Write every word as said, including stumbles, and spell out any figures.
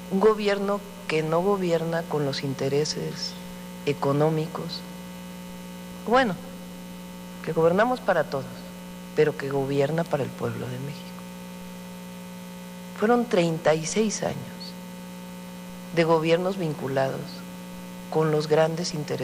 un gobierno que no gobierna con los intereses económicos, bueno, que gobernamos para todos, pero que gobierna para el pueblo de México. Fueron treinta y seis años de gobiernos vinculados con los grandes intereses